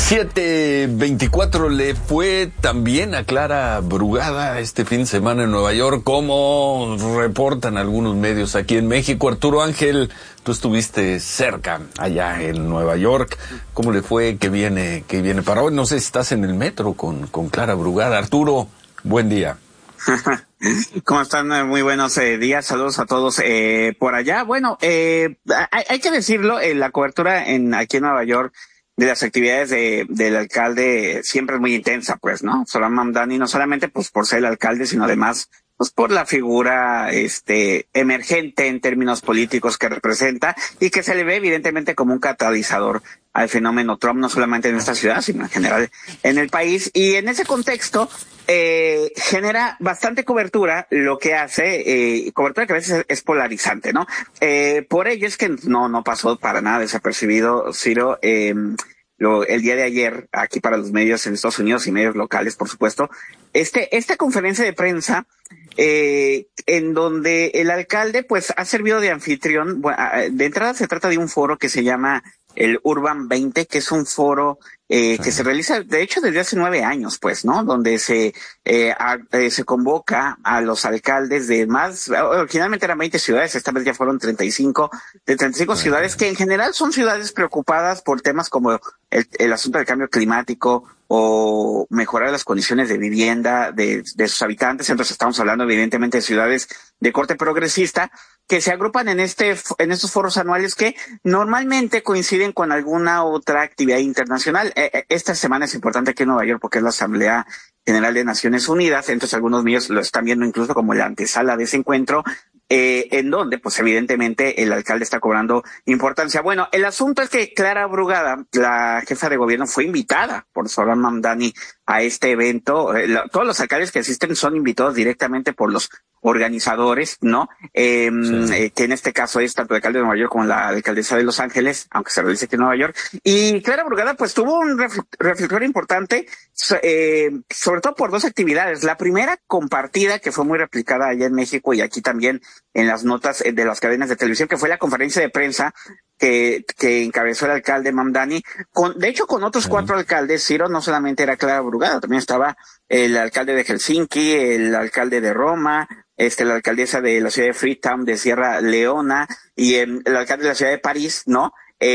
7:24 le fue también a Clara Brugada este fin de semana en Nueva York, como reportan algunos medios aquí en México. Arturo Ángel, tú estuviste cerca allá en Nueva York. ¿Cómo le fue? ¿Qué viene para hoy? No sé si estás en el metro con Clara Brugada. Arturo, buen día. ¿Cómo están? Muy buenos días, saludos a todos por allá. Bueno, hay que decirlo, la cobertura aquí en Nueva York de las actividades del alcalde siempre es muy intensa, pues, ¿no? Zohran Mamdani, no solamente pues por ser el alcalde, sino además pues por la figura emergente en términos políticos que representa y que se le ve evidentemente como un catalizador al fenómeno Trump, no solamente en esta ciudad, sino en general en el país. Y en ese contexto genera bastante cobertura, lo que hace, cobertura que a veces es polarizante, ¿no? Por ello es que no pasó para nada desapercibido, Ciro, el día de ayer, aquí para los medios en Estados Unidos y medios locales, por supuesto, esta conferencia de prensa, en donde el alcalde, pues, ha servido de anfitrión. Bueno, de entrada se trata de un foro que se llama el Urban 20, que es un foro que se realiza, de hecho, desde hace 9 años, pues, ¿no? Donde se convoca a los alcaldes de originalmente eran 20 ciudades, esta vez ya fueron 35 ciudades, que en general son ciudades preocupadas por temas como el asunto del cambio climático o mejorar las condiciones de vivienda de sus habitantes. Entonces estamos hablando evidentemente de ciudades de corte progresista que se agrupan en estos foros anuales que normalmente coinciden con alguna otra actividad internacional. Esta semana es importante aquí en Nueva York porque es la Asamblea General de Naciones Unidas, entonces algunos medios lo están viendo incluso como la antesala de ese encuentro, en donde, pues evidentemente, el alcalde está cobrando importancia. Bueno, el asunto es que Clara Brugada, la jefa de gobierno, fue invitada por Zohran Mamdani a este evento. Todos los alcaldes que asisten son invitados directamente por los organizadores, ¿no? Que en este caso es tanto el alcalde de Nueva York como la alcaldesa de Los Ángeles, aunque se realice aquí en Nueva York. Y Clara Brugada, pues, tuvo un reflector importante, sobre todo por dos actividades. La primera, compartida, que fue muy replicada allá en México y aquí también en las notas de las cadenas de televisión, que fue la conferencia de prensa que encabezó el alcalde Mamdani, de hecho con otros 4 alcaldes. Ciro, no solamente era Clara Brugada, también estaba el alcalde de Helsinki, el alcalde de Roma, la alcaldesa de la ciudad de Freetown, de Sierra Leona, y el alcalde de la ciudad de París, ¿no?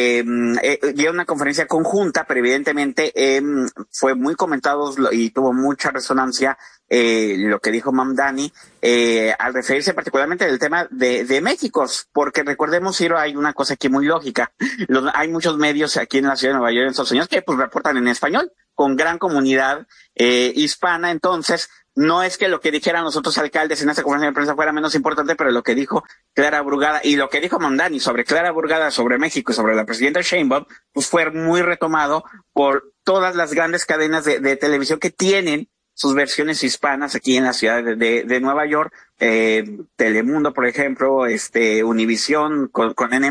Dio una conferencia conjunta, pero evidentemente fue muy comentado y tuvo mucha resonancia lo que dijo Mamdani al referirse particularmente del tema de México, porque recordemos, Ciro, hay una cosa aquí muy lógica. Hay muchos medios aquí en la ciudad de Nueva York, en Estados Unidos, que pues reportan en español, con gran comunidad hispana. Entonces, no es que lo que dijeran los otros alcaldes en esta conferencia de prensa fuera menos importante, pero lo que dijo Clara Brugada y lo que dijo Mamdani sobre Clara Brugada, sobre México y sobre la presidenta Sheinbaum, pues fue muy retomado por todas las grandes cadenas de televisión que tienen sus versiones hispanas aquí en la ciudad de Nueva York. Telemundo, por ejemplo, Univisión con N+,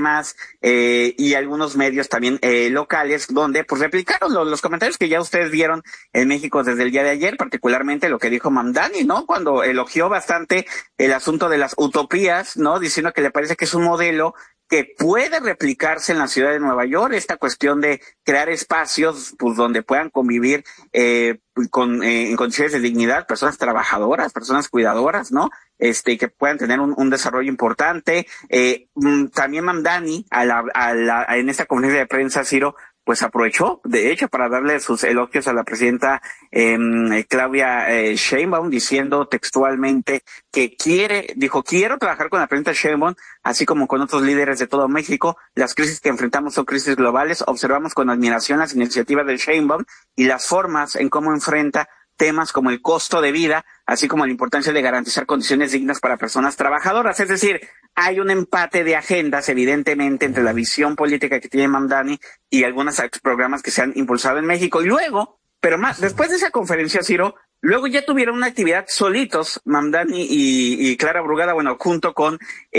y algunos medios también locales, donde pues replicaron los comentarios que ya ustedes vieron en México desde el día de ayer, particularmente lo que dijo Mamdani, ¿no? Cuando elogió bastante el asunto de las utopías, ¿no? Diciendo que le parece que es un modelo que puede replicarse en la ciudad de Nueva York, esta cuestión de crear espacios pues donde puedan convivir en condiciones de dignidad, personas trabajadoras, personas cuidadoras, ¿no? Que puedan tener un desarrollo importante. También Mamdani, en esta conferencia de prensa, Ciro, pues aprovechó, de hecho, para darle sus elogios a la presidenta Claudia Sheinbaum, diciendo textualmente que quiero trabajar con la presidenta Sheinbaum, así como con otros líderes de todo México. Las crisis que enfrentamos son crisis globales. Observamos con admiración las iniciativas de Sheinbaum y las formas en cómo enfrenta temas como el costo de vida, así como la importancia de garantizar condiciones dignas para personas trabajadoras. Es decir, hay un empate de agendas, evidentemente, entre la visión política que tiene Mamdani y algunos programas que se han impulsado en México. Y luego, después de esa conferencia, Ciro, luego ya tuvieron una actividad solitos, Mamdani y Clara Brugada, bueno, junto con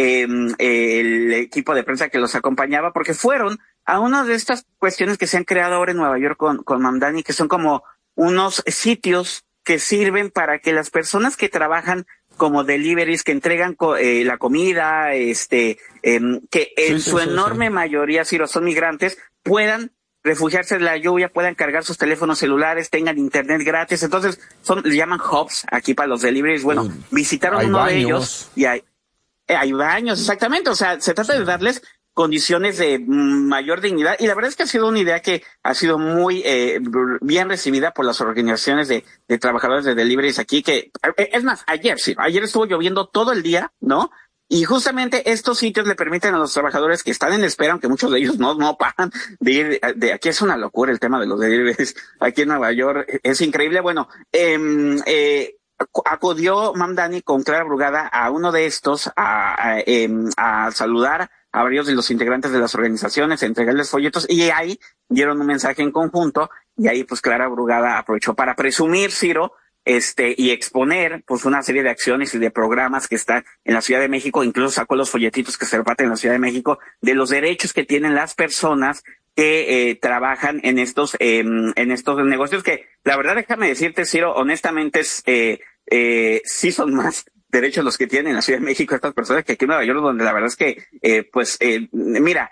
el equipo de prensa que los acompañaba, porque fueron a una de estas cuestiones que se han creado ahora en Nueva York con Mamdani, que son como unos sitios que sirven para que las personas que trabajan como deliveries, que entregan la comida, que en su enorme mayoría, Ciro, son migrantes, puedan refugiarse de la lluvia, puedan cargar sus teléfonos celulares, tengan internet gratis. Entonces, le llaman hubs aquí para los deliveries. Bueno, visitaron uno de ellos y hay baños, exactamente. O sea, se trata de darles condiciones de mayor dignidad, y la verdad es que ha sido una idea que ha sido muy bien recibida por las organizaciones de trabajadores de deliveries aquí, que es más, ayer estuvo lloviendo todo el día, ¿no? Y justamente estos sitios le permiten a los trabajadores que están en espera, aunque muchos de ellos no paran de ir, aquí es una locura el tema de los deliveries aquí en Nueva York, es increíble. Bueno, acudió Mamdani con Clara Brugada a uno de estos a saludar a varios de los integrantes de las organizaciones, a entregarles folletos, y ahí dieron un mensaje en conjunto, y ahí pues Clara Brugada aprovechó para presumir, Ciro, y exponer pues una serie de acciones y de programas que están en la Ciudad de México. Incluso sacó los folletitos que se reparten en la Ciudad de México de los derechos que tienen las personas que trabajan en estos negocios, que la verdad, déjame decirte, Ciro, honestamente sí son más derechos los que tienen en la Ciudad de México estas personas que aquí en Nueva York, donde la verdad es que mira,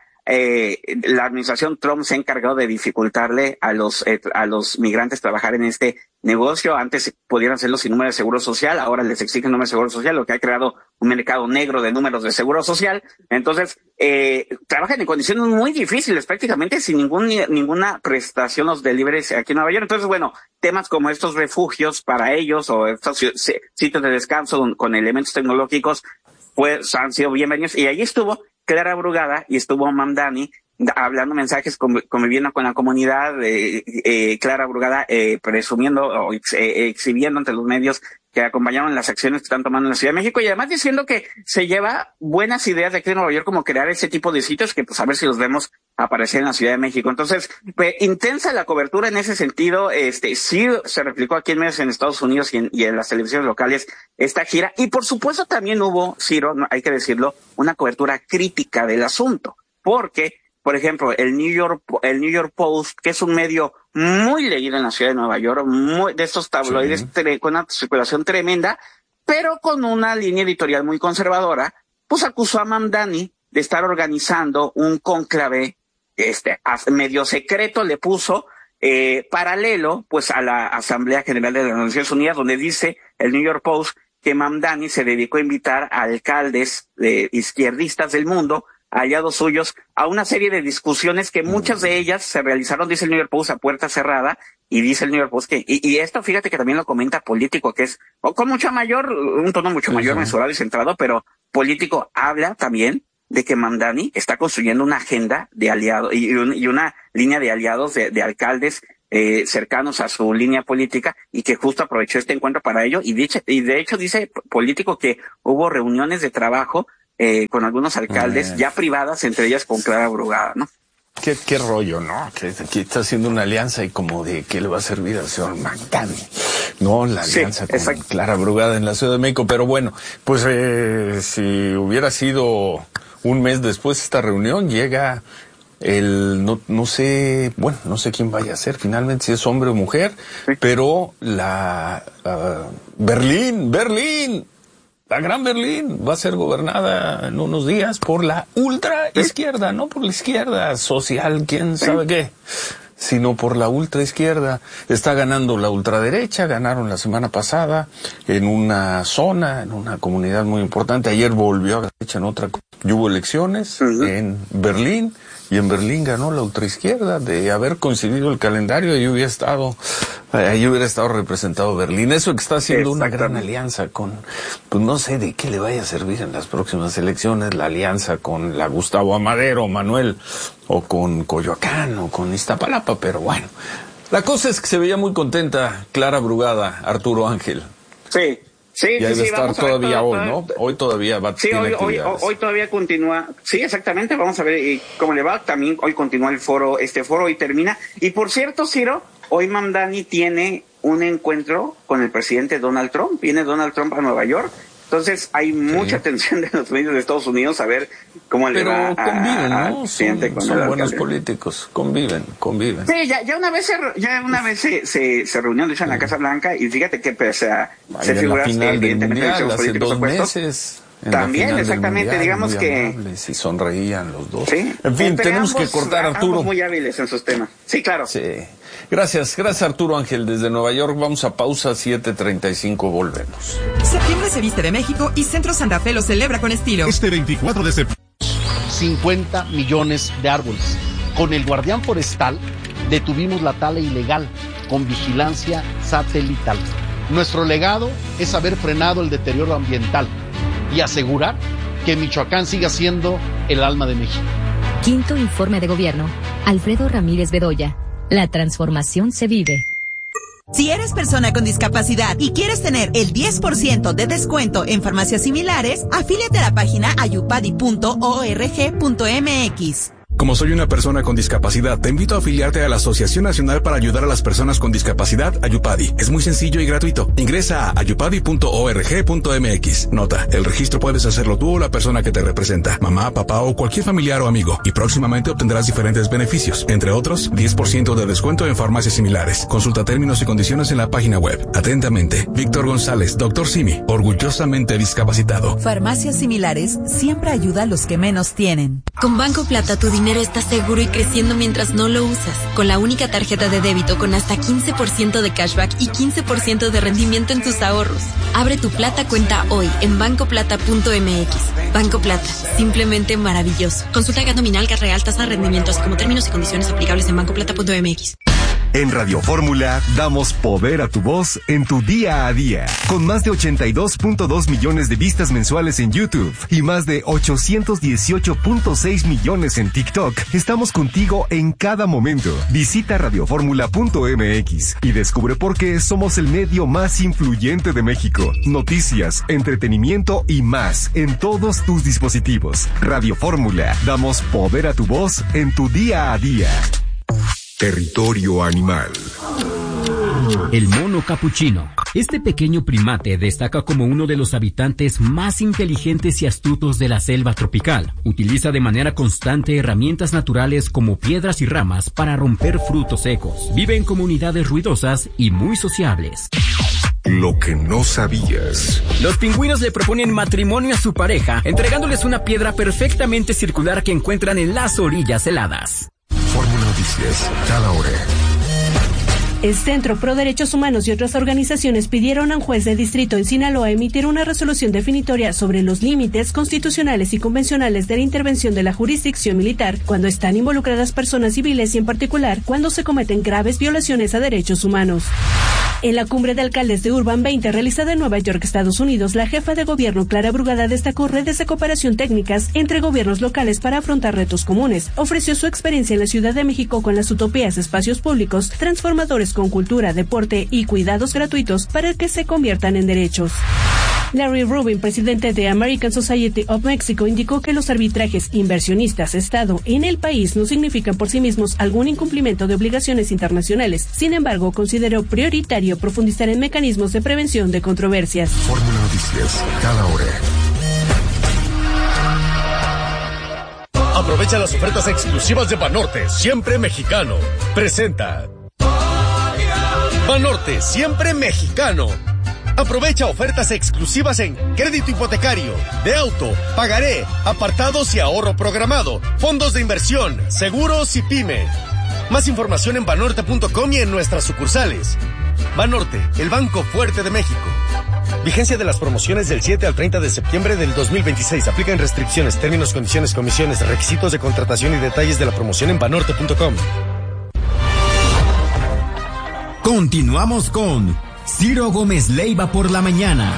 la administración Trump se ha encargado de dificultarle a los migrantes trabajar en este negocio. Antes pudieran hacerlo sin número de seguro social, ahora les exigen número de seguro social, lo que ha creado un mercado negro de números de seguro social. Entonces, trabajan en condiciones muy difíciles, prácticamente sin ninguna prestación los deliveries aquí en Nueva York. Entonces, bueno, temas como estos refugios para ellos o estos sitios de descanso con elementos tecnológicos, pues han sido bienvenidos. Y ahí estuvo Clara Brugada y estuvo Mamdani hablando mensajes, conviviendo con la comunidad, Clara Brugada presumiendo o exhibiendo ante los medios que acompañaron las acciones que están tomando en la Ciudad de México, y además diciendo que se lleva buenas ideas de aquí de Nueva York, como crear ese tipo de sitios que pues a ver si los vemos aparecer en la Ciudad de México. Entonces, intensa la cobertura en ese sentido. Sí se replicó aquí en medios en Estados Unidos y en las televisiones locales esta gira, y por supuesto también hubo, Ciro, hay que decirlo, una cobertura crítica del asunto, porque por ejemplo, el New York Post, que es un medio muy leído en la ciudad de Nueva York, de estos tabloides con una circulación tremenda, pero con una línea editorial muy conservadora, pues acusó a Mamdani de estar organizando un cónclave, medio secreto le puso, paralelo, pues a la Asamblea General de las Naciones Unidas, donde dice el New York Post que Mamdani se dedicó a invitar a alcaldes izquierdistas del mundo, aliados suyos, a una serie de discusiones que muchas de ellas se realizaron, dice el New York Post, a puerta cerrada, y dice el New York Post que, y esto fíjate que también lo comenta Político, que es con un tono mucho mayor, mesurado y centrado, pero Político habla también de que Mamdani está construyendo una agenda de aliados y una línea de aliados de alcaldes cercanos a su línea política, y que justo aprovechó este encuentro para ello, y de hecho dice Político que hubo reuniones de trabajo con algunos alcaldes ya privadas, entre ellas con Clara Brugada, ¿no? Qué rollo, ¿no? Que aquí está haciendo una alianza y como de qué le va a servir al señor Mamdani, ¿no? La alianza con Clara Brugada en la Ciudad de México. Pero bueno, pues si hubiera sido un mes después de esta reunión, llega no sé quién vaya a ser finalmente, si es hombre o mujer, pero Berlín, la Gran Berlín va a ser gobernada en unos días por la ultra izquierda, no por la izquierda social, quién sabe qué, sino por la ultra izquierda. Está ganando la ultraderecha, ganaron la semana pasada en una zona, en una comunidad muy importante. Ayer volvió a la derecha en otra, y hubo elecciones en Berlín, y en Berlín ganó la ultraizquierda. De haber coincidido el calendario, ahí hubiera estado representado Berlín. Eso que está haciendo una gran alianza con, pues no sé de qué le vaya a servir en las próximas elecciones, la alianza con la Gustavo Amadero, Manuel, o con Coyoacán, o con Iztapalapa, pero bueno. La cosa es que se veía muy contenta Clara Brugada, Arturo Ángel. Sí. Sí, y ahí va a estar todavía hoy, ¿no? Hoy todavía va a tener actividades. Hoy todavía continúa. Sí, exactamente. Vamos a ver cómo le va. También hoy continúa el foro, hoy termina. Y por cierto, Ciro, hoy Mamdani tiene un encuentro con el presidente Donald Trump. Viene Donald Trump a Nueva York. Entonces hay mucha atención de los medios de Estados Unidos a ver cómo le va al presidente. Son buenos políticos, conviven. Sí, ya una vez se reunieron, en la Casa Blanca, y fíjate que pese a ser figuras evidentemente hace 2 meses También, exactamente, digamos que... amables y sonreían los dos. Sí. En fin, tenemos que cortar, Arturo. Ambos muy hábiles en sus temas. Sí, claro. Sí. Gracias Arturo Ángel desde Nueva York. Vamos a pausa, 7:35, volvemos. Septiembre se viste de México y Centro Santa Fe lo celebra con estilo. Este 24 de septiembre. 50 millones de árboles. Con el guardián forestal detuvimos la tala ilegal con vigilancia satelital. Nuestro legado es haber frenado el deterioro ambiental y asegurar que Michoacán siga siendo el alma de México. Quinto informe de gobierno. Alfredo Ramírez Bedoya. La transformación se vive. Si eres persona con discapacidad y quieres tener el 10% de descuento en farmacias similares, afíliate a la página ayupadi.org.mx. Como soy una persona con discapacidad, te invito a afiliarte a la Asociación Nacional para Ayudar a las Personas con Discapacidad, Ayupadi. Es muy sencillo y gratuito. Ingresa a ayupadi.org.mx. Nota, el registro puedes hacerlo tú o la persona que te representa, mamá, papá o cualquier familiar o amigo, y próximamente obtendrás diferentes beneficios, entre otros, 10% de descuento en farmacias similares. Consulta términos y condiciones en la página web. Atentamente, Víctor González, Dr. Simi, orgullosamente discapacitado. Farmacias similares siempre ayuda a los que menos tienen. Con Banco Plata tu dinero está seguro y creciendo mientras no lo usas. Con la única tarjeta de débito con hasta 15% de cashback y 15% de rendimiento en tus ahorros. Abre tu Plata cuenta hoy en bancoplata.mx. Banco Plata, simplemente maravilloso. Consulta GAT nominal, GAT real, tasa de rendimiento, así como términos y condiciones aplicables en bancoplata.mx. En Radio Fórmula damos poder a tu voz en tu día a día. Con más de 82.2 millones de vistas mensuales en YouTube y más de 818.6 millones en TikTok, estamos contigo en cada momento. Visita radioformula.mx y descubre por qué somos el medio más influyente de México. Noticias, entretenimiento y más en todos tus dispositivos. Radio Fórmula, damos poder a tu voz en tu día a día. Territorio animal. El mono capuchino. Este pequeño primate destaca como uno de los habitantes más inteligentes y astutos de la selva tropical. Utiliza de manera constante herramientas naturales como piedras y ramas para romper frutos secos. Vive en comunidades ruidosas y muy sociables. Lo que no sabías. Los pingüinos le proponen matrimonio a su pareja, entregándoles una piedra perfectamente circular que encuentran en las orillas heladas. Fórmula Noticias, cada hora. El Centro Pro Derechos Humanos y otras organizaciones pidieron a un juez de distrito en Sinaloa emitir una resolución definitoria sobre los límites constitucionales y convencionales de la intervención de la jurisdicción militar cuando están involucradas personas civiles y en particular cuando se cometen graves violaciones a derechos humanos. En la cumbre de alcaldes de Urban 20 realizada en Nueva York, Estados Unidos, la jefa de gobierno Clara Brugada destacó redes de cooperación técnicas entre gobiernos locales para afrontar retos comunes. Ofreció su experiencia en la Ciudad de México con las utopías espacios públicos transformadores con cultura, deporte y cuidados gratuitos para que se conviertan en derechos. Larry Rubin, presidente de American Society of Mexico, indicó que los arbitrajes inversionistas-Estado en el país no significan por sí mismos algún incumplimiento de obligaciones internacionales. Sin embargo, consideró prioritario profundizar en mecanismos de prevención de controversias. Fórmula Noticias, cada hora. Aprovecha las ofertas exclusivas de Banorte, siempre mexicano. Presenta Banorte, siempre mexicano. Aprovecha ofertas exclusivas en crédito hipotecario, de auto, pagaré, apartados y ahorro programado, fondos de inversión, seguros y pyme. Más información en banorte.com y en nuestras sucursales. Banorte, el banco fuerte de México. Vigencia de las promociones del 7 al 30 de septiembre del 2026. Aplican restricciones, términos, condiciones, comisiones, requisitos de contratación y detalles de la promoción en banorte.com. Continuamos con Ciro Gómez Leiva por la mañana.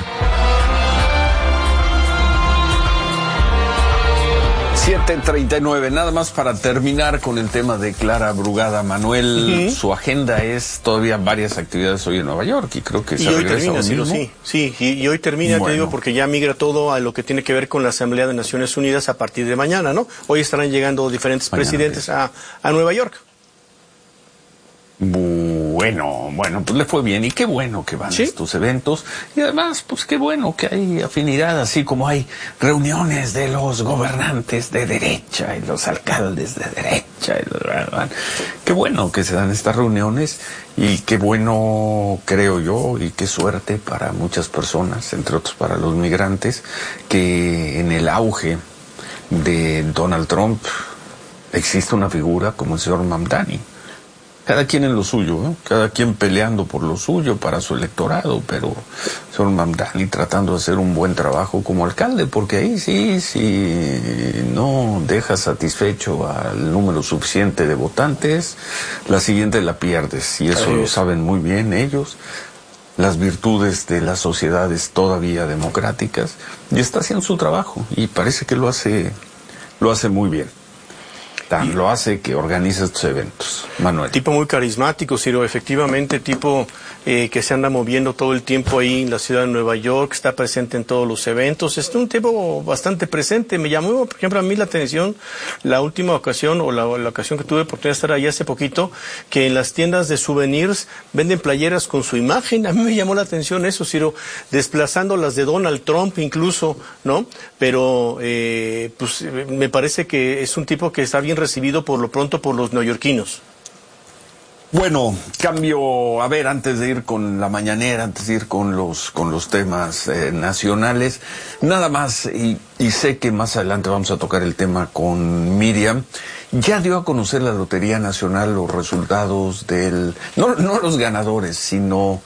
7:39, nada más para terminar con el tema de Clara Brugada. Manuel, su agenda es todavía varias actividades hoy en Nueva York y creo que se hoy termina, sí, y hoy termina, bueno. Te digo, porque ya migra todo a lo que tiene que ver con la Asamblea de Naciones Unidas a partir de mañana, ¿no? Hoy estarán llegando diferentes presidentes a Nueva York. Bueno. Bueno, pues le fue bien y qué bueno que van a estos eventos y además, pues qué bueno que hay afinidad, así como hay reuniones de los gobernantes de derecha y los alcaldes de derecha. Qué bueno que se dan estas reuniones y qué bueno, creo yo, y qué suerte para muchas personas, entre otros para los migrantes, que en el auge de Donald Trump existe una figura como el señor Mamdani. Cada quien en lo suyo, ¿eh? Cada quien peleando por lo suyo para su electorado, pero el señor Mamdani tratando de hacer un buen trabajo como alcalde, porque ahí sí no deja satisfecho al número suficiente de votantes, la siguiente la pierdes, y eso lo saben muy bien ellos. Las virtudes de las sociedades todavía democráticas, y está haciendo su trabajo, y parece que lo hace muy bien. Lo hace que organiza estos eventos. Manuel. Tipo muy carismático, Ciro, efectivamente, tipo que se anda moviendo todo el tiempo ahí en la ciudad de Nueva York, está presente en todos los eventos, es un tipo bastante presente. Me llamó, por ejemplo, a mí la atención la última ocasión, o la ocasión que tuve oportunidad de estar ahí hace poquito, que en las tiendas de souvenirs venden playeras con su imagen. A mí me llamó la atención eso, Ciro, desplazando las de Donald Trump incluso, ¿no? Pero, pues, me parece que es un tipo que está bien recibido por lo pronto por los neoyorquinos. Bueno, cambio, a ver, antes de ir con la mañanera, antes de ir con los temas nacionales, nada más, y sé que más adelante vamos a tocar el tema con Miriam, ya dio a conocer la Lotería Nacional los resultados no los ganadores, sino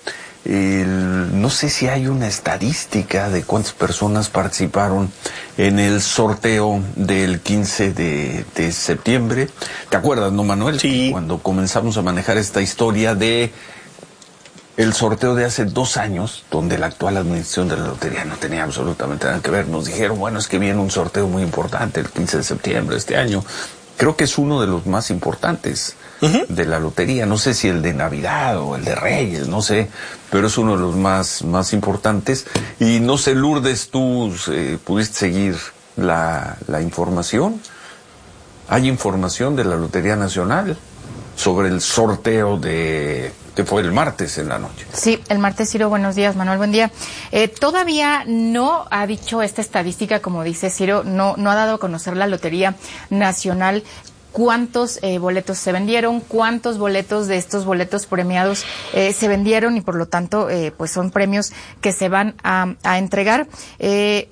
no sé si hay una estadística de cuántas personas participaron en el sorteo del 15 de septiembre. ¿Te acuerdas, no, Manuel? Sí. Cuando comenzamos a manejar esta historia de el sorteo de hace 2 años, donde la actual administración de la lotería no tenía absolutamente nada que ver. Nos dijeron, bueno, es que viene un sorteo muy importante el 15 de septiembre de este año. Creo que es uno de los más importantes de la lotería. No sé si el de Navidad o el de Reyes, no sé, pero es uno de los más importantes. Y no sé, Lourdes, tú pudiste seguir la información. ¿Hay información de la Lotería Nacional sobre el sorteo que fue el martes en la noche? Sí, el martes, Ciro, buenos días, Manuel, buen día. Todavía no ha dicho esta estadística, como dice Ciro, no ha dado a conocer la Lotería Nacional cuántos boletos se vendieron, cuántos boletos de estos boletos premiados se vendieron, y por lo tanto pues son premios que se van a entregar. El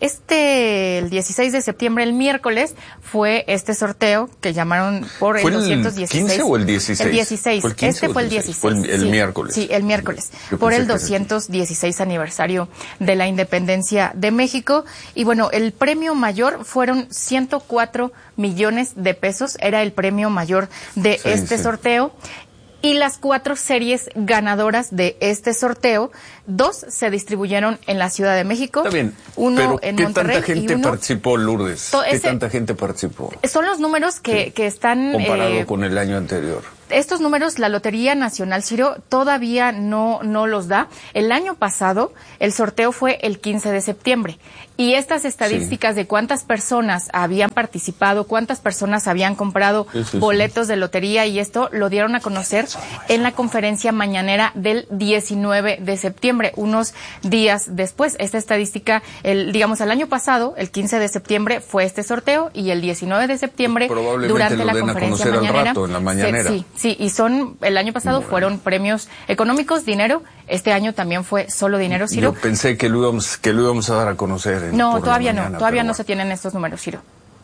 16 de septiembre, el miércoles, fue este sorteo que llamaron por el 216. ¿Fue el 15 o el 16? El 16. ¿Fue el 15 este fue el 16. Fue el sí, miércoles. Sí, el miércoles. Por el 216 aniversario de la independencia de México. Y bueno, el premio mayor fueron 104 millones de pesos. Era el premio mayor de este sorteo. Y las 4 series ganadoras de este sorteo, 2 se distribuyeron en la Ciudad de México. Está bien, uno pero en ¿qué Monterrey tanta gente y uno... participó, Lourdes? ¿Qué tanta gente participó? Son los números que están... Comparado con el año anterior. Estos números la Lotería Nacional, Ciro, todavía no los da. El año pasado el sorteo fue el 15 de septiembre. Y estas estadísticas de cuántas personas habían participado, cuántas personas habían comprado boletos de lotería, y esto lo dieron a conocer en la conferencia mañanera del 19 de septiembre, unos días después. Esta estadística, el año pasado, el 15 de septiembre fue este sorteo, y el 19 de septiembre, durante la conferencia mañanera, en la mañanera. Sí, y el año pasado fueron premios económicos, dinero. Este año también fue solo dinero, Ciro. Yo pensé que lo íbamos a dar a conocer. No, todavía no se tienen estos números, Ciro.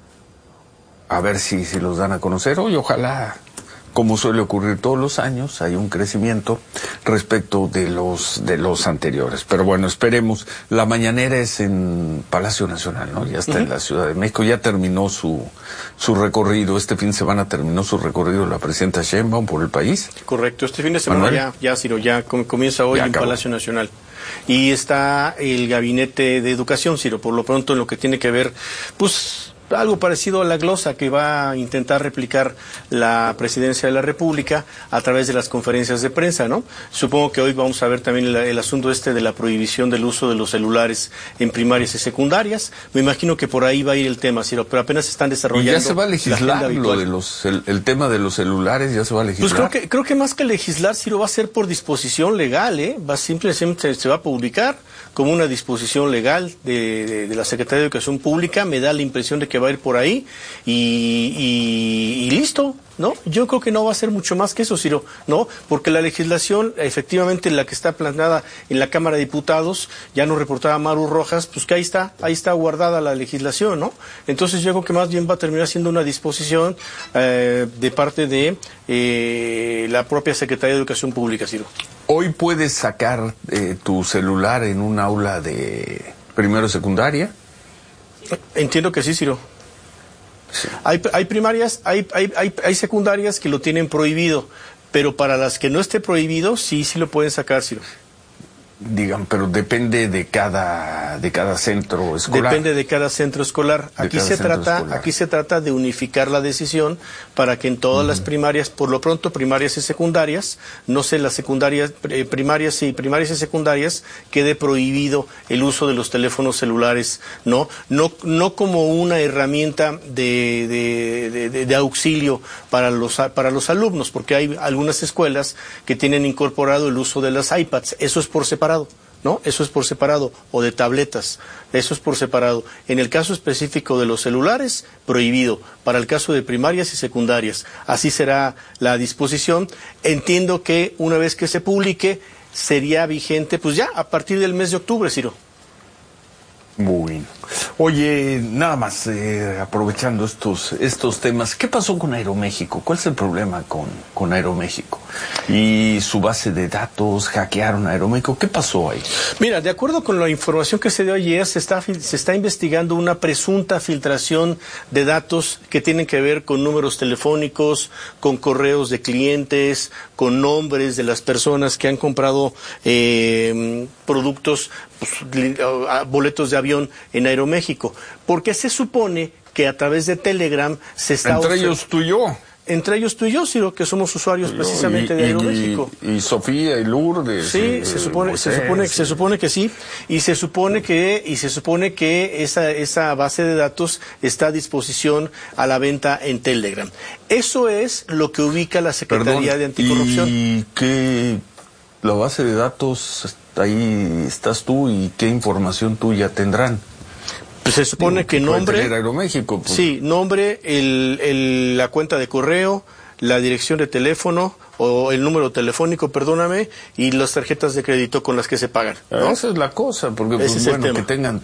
A ver si los dan a conocer hoy, ojalá, como suele ocurrir todos los años, hay un crecimiento respecto de los anteriores. Pero bueno, esperemos. La mañanera es en Palacio Nacional, ¿no? Ya está en la Ciudad de México, ya terminó su recorrido. Este fin de semana terminó su recorrido la presidenta Sheinbaum por el país. Correcto, este fin de semana ya, Ciro, ya comienza hoy en Palacio Nacional. Y está el Gabinete de Educación, Ciro, por lo pronto en lo que tiene que ver, pues, algo parecido a la glosa que va a intentar replicar la Presidencia de la República a través de las conferencias de prensa, ¿no? Supongo que hoy vamos a ver también el asunto de la prohibición del uso de los celulares en primarias y secundarias. Me imagino que por ahí va a ir el tema, Ciro, pero apenas están desarrollando. ¿Y ya se va a legislar lo de el tema de los celulares? ¿Ya se va a legislar? Pues creo que más que legislar, Ciro, va a ser por disposición legal, simplemente se va a publicar como una disposición legal de la Secretaría de Educación Pública. Me da la impresión de que va a ir por ahí y listo, ¿no? Yo creo que no va a ser mucho más que eso, Ciro, ¿no? Porque la legislación, efectivamente, la que está planteada en la Cámara de Diputados, ya nos reportaba Maru Rojas, pues que ahí está guardada la legislación, ¿no? Entonces yo creo que más bien va a terminar siendo una disposición de parte de la propia Secretaría de Educación Pública, Ciro. ¿Hoy puedes sacar tu celular en un aula de primero y secundaria? Entiendo que sí, Ciro. Sí. Hay primarias, hay secundarias que lo tienen prohibido, pero para las que no esté prohibido, sí lo pueden sacar, Ciro. Digan, pero depende de cada centro escolar. Depende de cada centro escolar. Aquí se trata de unificar la decisión para que en todas las primarias, por lo pronto primarias y secundarias, no sé, las secundarias, primarias y secundarias, quede prohibido el uso de los teléfonos celulares, no como una herramienta de auxilio para los alumnos, porque hay algunas escuelas que tienen incorporado el uso de las iPads. Eso es por separado. ¿No? Eso es por separado, o de tabletas, eso es por separado. En el caso específico de los celulares, prohibido. Para el caso de primarias y secundarias, así será la disposición. Entiendo que una vez que se publique, sería vigente, pues ya, a partir del mes de octubre, Ciro. Bueno. Oye, nada más, aprovechando estos temas, ¿qué pasó con Aeroméxico? ¿Cuál es el problema con Aeroméxico? Y su base de datos, hackearon Aeroméxico, ¿qué pasó ahí? Mira, de acuerdo con la información que se dio ayer, se está investigando una presunta filtración de datos que tienen que ver con números telefónicos, con correos de clientes, con nombres de las personas que han comprado productos, boletos de avión en Aeroméxico, porque se supone que a través de Telegram se está... Entre ellos tú y yo. Entre ellos tú y yo, Ciro, que somos usuarios precisamente de Aeroméxico. Y Sofía y Lourdes. Sí, se supone que sí, y se supone que esa base de datos está a disposición a la venta en Telegram. Eso es lo que ubica la Secretaría de Anticorrupción. ¿Y qué? La base de datos, ahí estás tú, y qué información tuya tendrán. Pues se supone que nombre, Aeroméxico, pues. Sí, nombre, la cuenta de correo, la dirección de teléfono o el número telefónico, perdóname, y las tarjetas de crédito con las que se pagan, ¿no? Esa es la cosa, porque pues, bueno, que tengan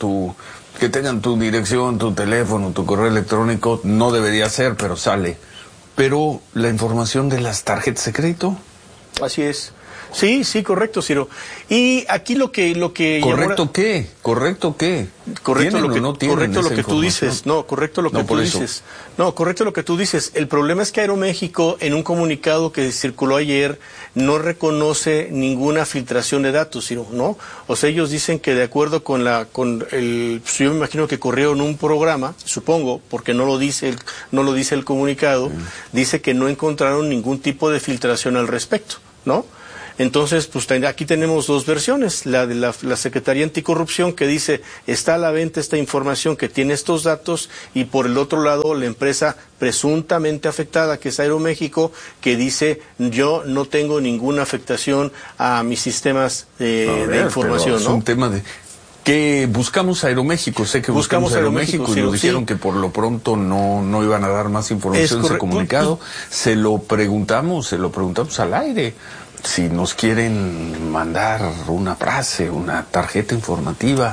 tu dirección, tu teléfono, tu correo electrónico, no debería ser, pero sale. Pero la información de las tarjetas de crédito. Así es. Sí, correcto, Ciro. Y aquí lo que ¿Correcto qué? ¿Correcto qué? Correcto lo que tú dices. No, correcto lo que tú dices. No, correcto lo que tú dices. El problema es que Aeroméxico, en un comunicado que circuló ayer, no reconoce ninguna filtración de datos, Ciro, ¿no? O sea, ellos dicen que de acuerdo con yo me imagino que corrieron un programa, supongo, porque no lo dice el comunicado, dice que no encontraron ningún tipo de filtración al respecto, ¿no? Entonces, pues aquí tenemos dos versiones, la de la Secretaría Anticorrupción, que dice, está a la venta esta información que tiene estos datos, y por el otro lado la empresa presuntamente afectada, que es Aeroméxico, que dice, yo no tengo ninguna afectación a mis sistemas de información, ¿no? Es un tema de... que buscamos Aeroméxico, sé que buscamos Aeroméxico, y nos dijeron que por lo pronto no iban a dar más información en ese comunicado. Se lo preguntamos al aire. Si nos quieren mandar una frase, una tarjeta informativa,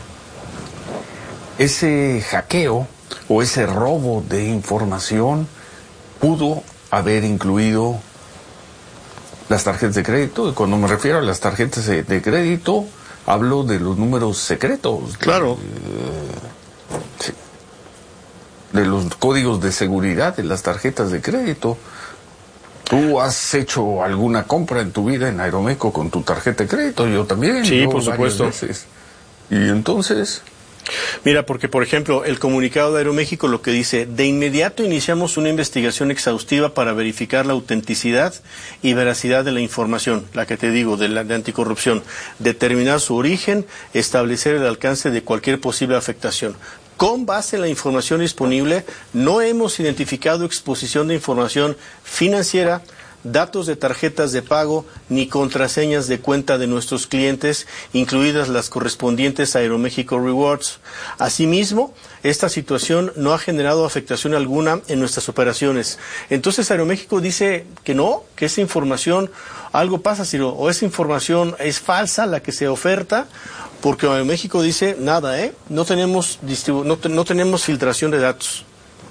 ese hackeo o ese robo de información pudo haber incluido las tarjetas de crédito. Y cuando me refiero a las tarjetas de crédito, hablo de los números secretos. Claro. De los códigos de seguridad de las tarjetas de crédito. ¿Tú has hecho alguna compra en tu vida en Aeroméxico con tu tarjeta de crédito? Yo también. Sí, por supuesto. Y entonces... Mira, porque por ejemplo, el comunicado de Aeroméxico lo que dice: de inmediato iniciamos una investigación exhaustiva para verificar la autenticidad y veracidad de la información, la que te digo, de anticorrupción, determinar su origen, establecer el alcance de cualquier posible afectación. Con base en la información disponible, no hemos identificado exposición de información financiera, datos de tarjetas de pago ni contraseñas de cuenta de nuestros clientes, incluidas las correspondientes a Aeroméxico Rewards. Asimismo, esta situación no ha generado afectación alguna en nuestras operaciones. Entonces Aeroméxico dice que no, que esa información, algo pasa, Ciro, o esa información es falsa, la que se oferta, porque Aeroméxico dice nada, no tenemos filtración de datos.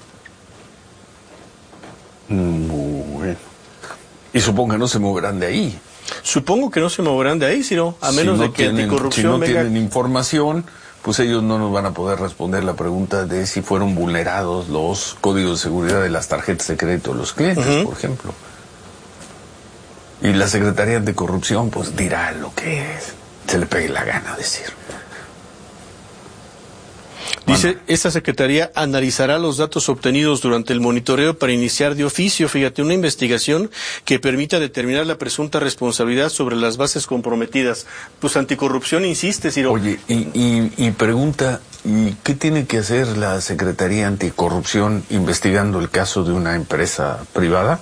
Bueno. Y supongo que no se moverán de ahí. Supongo que no se moverán de ahí, Ciro, a menos de que Anticorrupción si no tienen información, pues ellos no nos van a poder responder la pregunta de si fueron vulnerados los códigos de seguridad de las tarjetas de crédito de los clientes, por ejemplo. Y la Secretaría de Anticorrupción pues dirá lo que se le pegue la gana decir. Dice, esta Secretaría analizará los datos obtenidos durante el monitoreo para iniciar de oficio, fíjate, una investigación que permita determinar la presunta responsabilidad sobre las bases comprometidas. Pues Anticorrupción insiste, Ciro. Oye, y pregunta, ¿y qué tiene que hacer la Secretaría Anticorrupción investigando el caso de una empresa privada?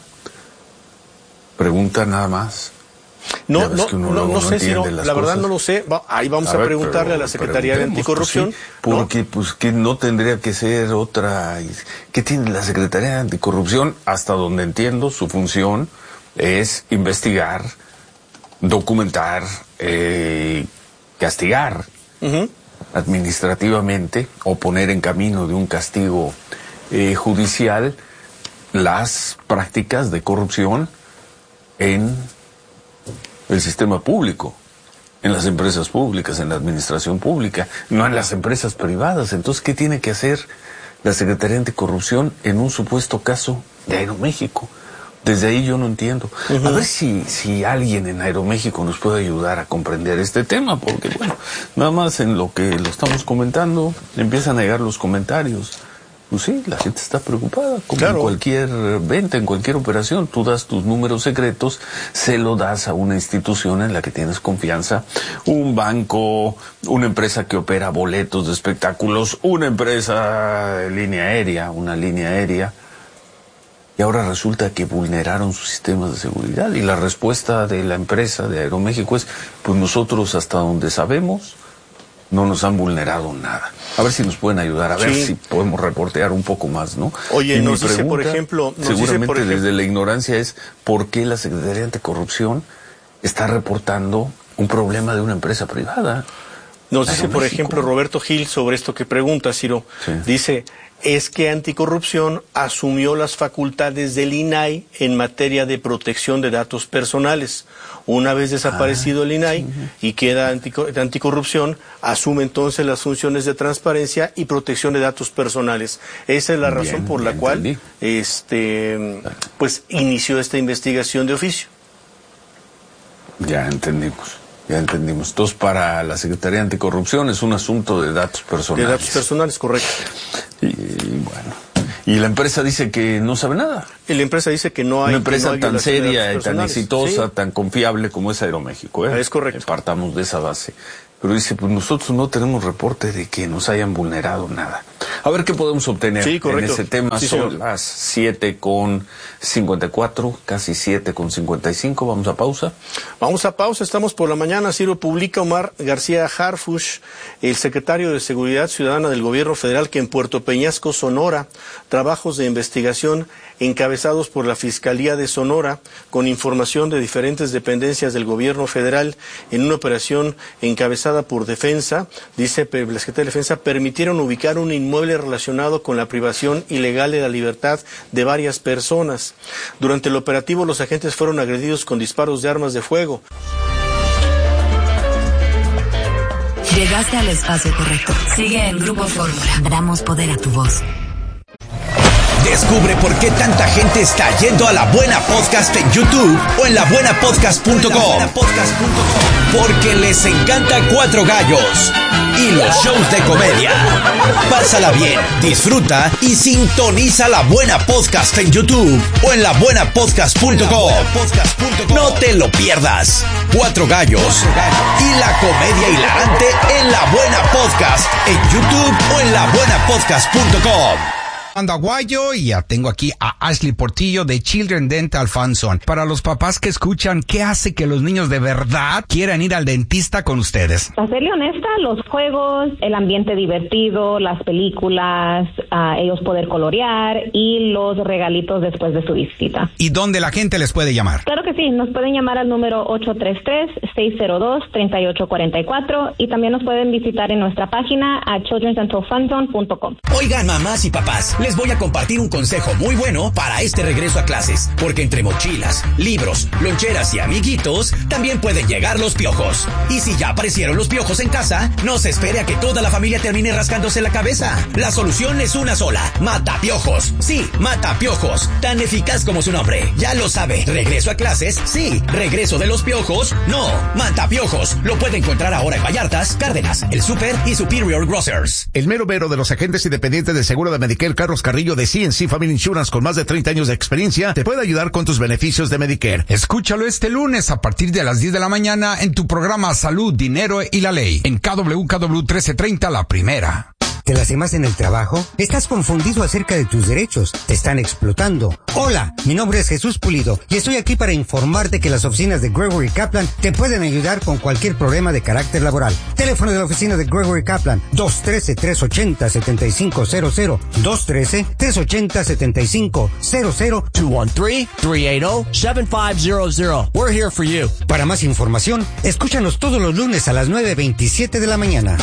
Pregunta nada más. No sé, Ciro, la verdad no lo sé. Ahí vamos a preguntarle a la Secretaría de Anticorrupción. Pues sí, porque pues que no tendría que ser otra. ¿Qué tiene la Secretaría de Anticorrupción? Hasta donde entiendo, su función es investigar, documentar, castigar administrativamente o poner en camino de un castigo judicial las prácticas de corrupción en el sistema público, en las empresas públicas, en la administración pública, no en las empresas privadas. Entonces, ¿qué tiene que hacer la Secretaría Anticorrupción en un supuesto caso de Aeroméxico? Desde ahí yo no entiendo. A ver si alguien en Aeroméxico nos puede ayudar a comprender este tema, porque bueno, nada más en lo que lo estamos comentando, empiezan a llegar los comentarios. Pues sí, la gente está preocupada, como en cualquier venta, en cualquier operación. Tú das tus números secretos, se lo das a una institución en la que tienes confianza, un banco, una empresa que opera boletos de espectáculos, una empresa de línea aérea, y ahora resulta que vulneraron sus sistemas de seguridad, y la respuesta de la empresa de Aeroméxico es, pues nosotros hasta donde sabemos, no nos han vulnerado nada. A ver si nos pueden ayudar, a ver si podemos reportear un poco más, ¿no? Oye, nos dice, por ejemplo... Seguramente desde la ignorancia es por qué la Secretaría Anticorrupción está reportando un problema de una empresa privada. Nos dice, por ejemplo, Roberto Gil sobre esto que pregunta, Ciro. Dice, es que Anticorrupción asumió las facultades del INAI en materia de protección de datos personales. Una vez desaparecido el INAI y queda Anticorrupción, asume entonces las funciones de transparencia y protección de datos personales. Esa es la razón por la cual pues inició esta investigación de oficio. Ya entendimos. Entonces, para la Secretaría Anticorrupción es un asunto de datos personales. De datos personales, correcto. Y bueno, y la empresa dice que no sabe nada. Y la empresa dice que no hay... Una empresa tan seria y tan exitosa, tan confiable como es Aeroméxico. Es correcto. Partamos de esa base. Pero dice, pues nosotros no tenemos reporte de que nos hayan vulnerado nada. A ver qué podemos obtener en ese tema. Son las 7:54, casi 7:55. Vamos a pausa. Vamos a pausa, estamos por la mañana. Ciro, publica Omar García Harfuch, el secretario de Seguridad Ciudadana del Gobierno Federal, que en Puerto Peñasco, Sonora, trabajos de investigación encabezados por la Fiscalía de Sonora, con información de diferentes dependencias del Gobierno Federal, en una operación encabezada por Defensa, dice la Secretaría de Defensa, permitieron ubicar un inmueble relacionado con la privación ilegal de la libertad de varias personas. Durante el operativo, los agentes fueron agredidos con disparos de armas de fuego. Llegaste al espacio correcto. Sigue en Grupo Fórmula. Damos poder a tu voz. Descubre por qué tanta gente está yendo a La Buena Podcast en YouTube o en labuenapodcast.com. Porque les encanta Cuatro Gallos y los shows de comedia. Pásala bien, disfruta y sintoniza La Buena Podcast en YouTube o en labuenapodcast.com. No te lo pierdas. Cuatro Gallos y la comedia hilarante en La Buena Podcast en YouTube o en labuenapodcast.com. Aguayo y ya tengo aquí a Ashley Portillo de Children Dental Fanzone. Para los papás que escuchan, ¿qué hace que los niños de verdad quieran ir al dentista con ustedes? Para serle honesta, los juegos, el ambiente divertido, las películas, ellos poder colorear y los regalitos después de su visita. ¿Y dónde la gente les puede llamar? Claro que sí, nos pueden llamar al número 833-602-3844 y también nos pueden visitar en nuestra página a childrendentalfanzone.com. Oigan, mamás y papás, les voy a compartir un consejo muy bueno para este regreso a clases, porque entre mochilas, libros, loncheras y amiguitos, también pueden llegar los piojos. Y si ya aparecieron los piojos en casa, no se espere a que toda la familia termine rascándose la cabeza. La solución es una sola: Matapiojos. Sí, Matapiojos, tan eficaz como su nombre. Ya lo sabe. ¿Regreso a clases? Sí. ¿Regreso de los piojos? No. Matapiojos. Lo puede encontrar ahora en Vallartas, Cárdenas, El Super y Superior Grocers. El mero mero de los agentes independientes de seguro de Medicare, Carlos Carrillo de CNC Family Insurance, con más de 30 años de experiencia, te puede ayudar con tus beneficios de Medicare. Escúchalo este lunes a partir de las 10 de la mañana en tu programa Salud, Dinero y la Ley, en KWKW 1330 La Primera. ¿Te lastimas en el trabajo? ¿Estás confundido acerca de tus derechos? ¿Te están explotando? Hola, mi nombre es Jesús Pulido y estoy aquí para informarte que las oficinas de Gregory Kaplan te pueden ayudar con cualquier problema de carácter laboral. Teléfono de la oficina de Gregory Kaplan, 213-380-7500, 213-380-7500, 213-380-7500. We're here for you. Para más información, escúchanos todos los lunes a las 9:27 de la mañana.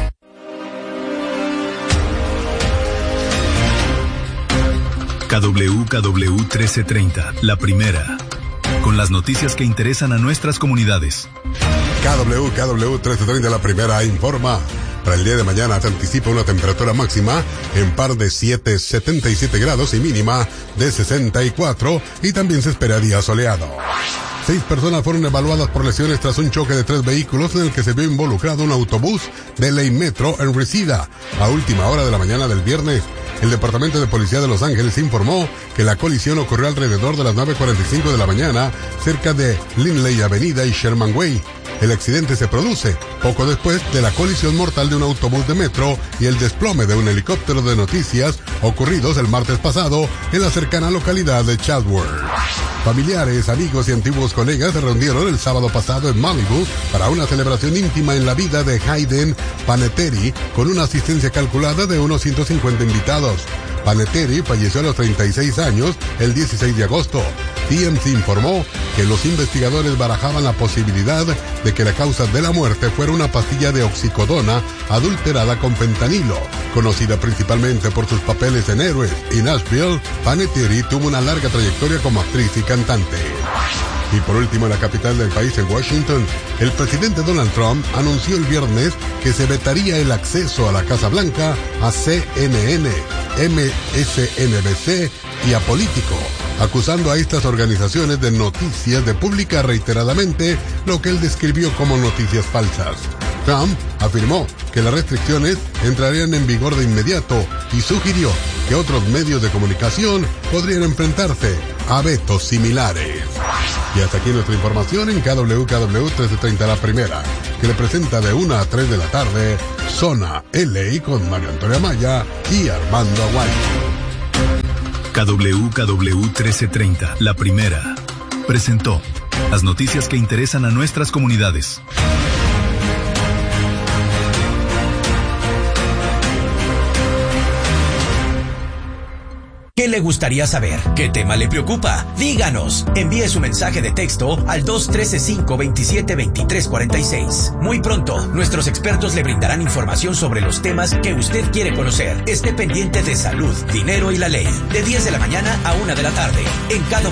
KWKW 1330, La Primera, con las noticias que interesan a nuestras comunidades. KWKW 1330, La Primera, informa. Para el día de mañana se anticipa una temperatura máxima en par de 77 grados y mínima de 64, y también se espera día soleado. 6 personas fueron evaluadas por lesiones tras un choque de 3 vehículos en el que se vio involucrado un autobús de Ley Metro en Reseda a última hora de la mañana del viernes. El Departamento de Policía de Los Ángeles informó que la colisión ocurrió alrededor de las 9:45 de la mañana cerca de Lindley Avenida y Sherman Way. El accidente se produce poco después de la colisión mortal de un autobús de metro y el desplome de un helicóptero de noticias ocurridos el martes pasado en la cercana localidad de Chatsworth. Familiares, amigos y antiguos colegas se reunieron el sábado pasado en Malibu para una celebración íntima en la vida de Hayden Panettiere, con una asistencia calculada de unos 150 invitados. Panettiere falleció a los 36 años el 16 de agosto. TMZ informó que los investigadores barajaban la posibilidad de que la causa de la muerte fuera una pastilla de oxicodona adulterada con fentanilo. Conocida principalmente por sus papeles en Héroes y Nashville, Panettiere tuvo una larga trayectoria como actriz y cantante. Y por último, en la capital del país, en Washington, el presidente Donald Trump anunció el viernes que se vetaría el acceso a la Casa Blanca a CNN, MSNBC y a Político, acusando a estas organizaciones de noticias de publicar reiteradamente lo que él describió como noticias falsas. Trump afirmó que las restricciones entrarían en vigor de inmediato y sugirió que otros medios de comunicación podrían enfrentarse a vetos similares. Y hasta aquí nuestra información en KWKW 1330 La Primera, que le presenta de 1 a 3 de la tarde Zona LA con Mario Antonio Amaya y Armando Aguayo. KWKW 1330 La Primera presentó las noticias que interesan a nuestras comunidades. ¿Qué le gustaría saber? ¿Qué tema le preocupa? Díganos. Envíe su mensaje de texto al 213-527-2346. Muy pronto, nuestros expertos le brindarán información sobre los temas que usted quiere conocer. Esté pendiente de Salud, Dinero y la Ley, de 10 de la mañana a 1 de la tarde, en cada